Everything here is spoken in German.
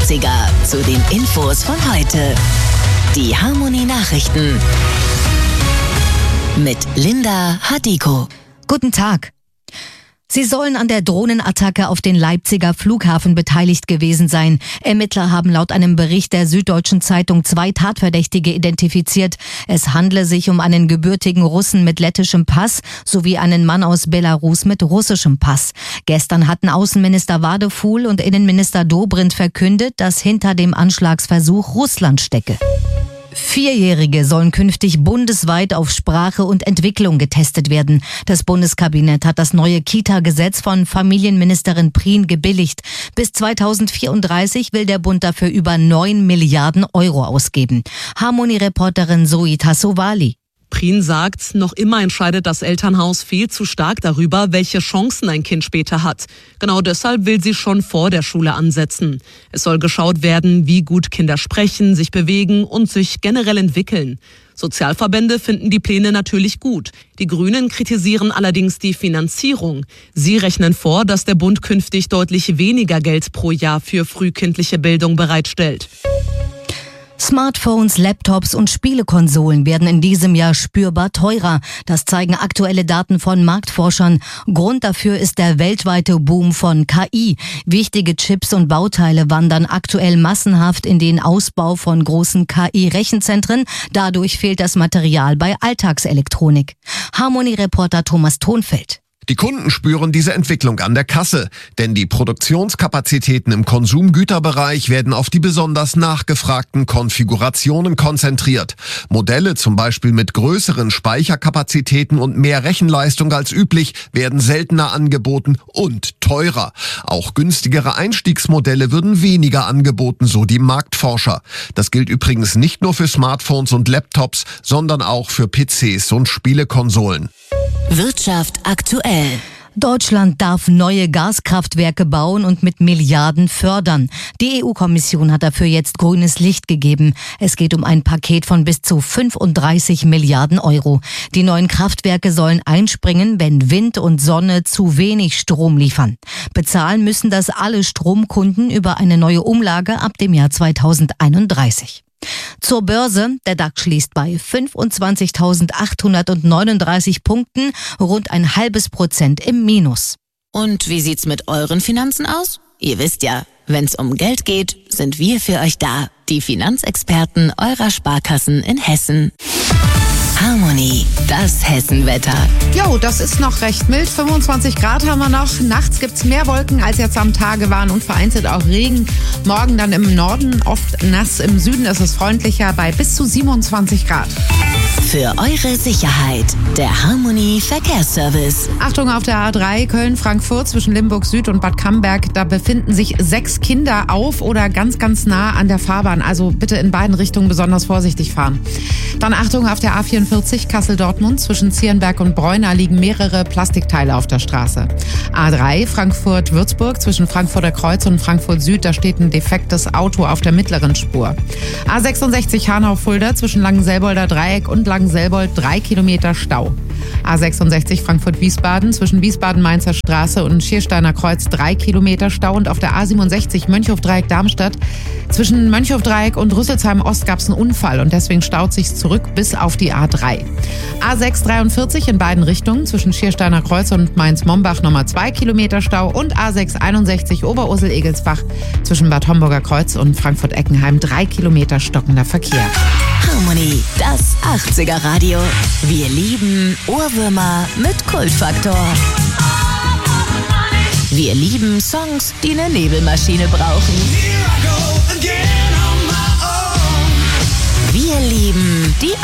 80er zu den Infos von heute. Die Harmony Nachrichten mit Linda Hadiko. Guten Tag. Sie sollen an der Drohnenattacke auf den Leipziger Flughafen beteiligt gewesen sein. Ermittler haben laut einem Bericht der Süddeutschen Zeitung 2 Tatverdächtige identifiziert. Es handle sich um einen gebürtigen Russen mit lettischem Pass sowie einen Mann aus Belarus mit russischem Pass. Gestern hatten Außenminister Wadefuhl und Innenminister Dobrindt verkündet, dass hinter dem Anschlagsversuch Russland stecke. 4-Jährige sollen künftig bundesweit auf Sprache und Entwicklung getestet werden. Das Bundeskabinett hat das neue Kita-Gesetz von Familienministerin Prien gebilligt. Bis 2034 will der Bund dafür über 9 Milliarden Euro ausgeben. Harmony-Reporterin Zoe Tassovali. Prien sagt, noch immer entscheidet das Elternhaus viel zu stark darüber, welche Chancen ein Kind später hat. Genau deshalb will sie schon vor der Schule ansetzen. Es soll geschaut werden, wie gut Kinder sprechen, sich bewegen und sich generell entwickeln. Sozialverbände finden die Pläne natürlich gut. Die Grünen kritisieren allerdings die Finanzierung. Sie rechnen vor, dass der Bund künftig deutlich weniger Geld pro Jahr für frühkindliche Bildung bereitstellt. Smartphones, Laptops und Spielekonsolen werden in diesem Jahr spürbar teurer. Das zeigen aktuelle Daten von Marktforschern. Grund dafür ist der weltweite Boom von KI. Wichtige Chips und Bauteile wandern aktuell massenhaft in den Ausbau von großen KI-Rechenzentren. Dadurch fehlt das Material bei Alltagselektronik. Harmony-Reporter Thomas Thonfeld. Die Kunden spüren diese Entwicklung an der Kasse, denn die Produktionskapazitäten im Konsumgüterbereich werden auf die besonders nachgefragten Konfigurationen konzentriert. Modelle zum Beispiel mit größeren Speicherkapazitäten und mehr Rechenleistung als üblich werden seltener angeboten und teurer. Auch günstigere Einstiegsmodelle würden weniger angeboten, so die Marktforscher. Das gilt übrigens nicht nur für Smartphones und Laptops, sondern auch für PCs und Spielekonsolen. Wirtschaft aktuell. Deutschland darf neue Gaskraftwerke bauen und mit Milliarden fördern. Die EU-Kommission hat dafür jetzt grünes Licht gegeben. Es geht um ein Paket von bis zu 35 Milliarden Euro. Die neuen Kraftwerke sollen einspringen, wenn Wind und Sonne zu wenig Strom liefern. Bezahlen müssen das alle Stromkunden über eine neue Umlage ab dem Jahr 2031. Zur Börse. Der DAX schließt bei 25.839 Punkten, rund 0,5% im Minus. Und wie sieht's mit euren Finanzen aus? Ihr wisst ja, wenn's um Geld geht, sind wir für euch da. Die Finanzexperten eurer Sparkassen in Hessen. Harmony, das Hessenwetter. Jo, das ist noch recht mild. 25 Grad haben wir noch. Nachts gibt's mehr Wolken, als jetzt am Tage waren und vereinzelt auch Regen. Morgen dann im Norden oft nass. Im Süden ist es freundlicher bei bis zu 27 Grad. Für eure Sicherheit, der Harmony Verkehrsservice. Achtung auf der A3 Köln-Frankfurt zwischen Limburg Süd und Bad Camberg. Da befinden sich 6 Kinder auf oder ganz, ganz nah an der Fahrbahn. Also bitte in beiden Richtungen besonders vorsichtig fahren. Dann Achtung auf der A44 Kassel-Dortmund zwischen Zierenberg und Bräuna liegen mehrere Plastikteile auf der Straße. A3 Frankfurt-Würzburg zwischen Frankfurter Kreuz und Frankfurt Süd. Da steht ein defektes Auto auf der mittleren Spur. A66 Hanau-Fulda zwischen Langenselbolder Dreieck und Langenselbold 3 Kilometer Stau. A66 Frankfurt-Wiesbaden zwischen Wiesbaden-Mainzer Straße und Schiersteiner Kreuz 3 Kilometer Stau. Und auf der A67 Mönchhof-Dreieck-Darmstadt zwischen Mönchhof-Dreieck und Rüsselsheim-Ost gab es einen Unfall und deswegen staut sich's zurück bis auf die A3. A643 in beiden Richtungen zwischen Schiersteiner Kreuz und Mainz-Mombach nochmal 2 Kilometer Stau und A661 Oberursel-Egelsbach zwischen Bad Homburger Kreuz und Frankfurt-Eckenheim 3 Kilometer stockender Verkehr. Harmony, das 80er Radio. Wir lieben Ohrwürmer mit Kultfaktor. Wir lieben Songs, die eine Nebelmaschine brauchen. Wir lieben die